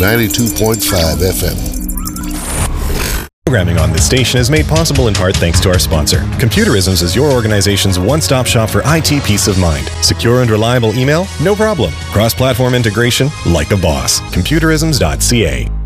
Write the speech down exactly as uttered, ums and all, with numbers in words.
ninety-two point five F M. Programming on this station is made possible in part thanks to our sponsor. Computerisms is your organization's one-stop shop for I T peace of mind. Secure and reliable email? No problem. Cross-platform integration? Like a boss. Computerisms dot C A.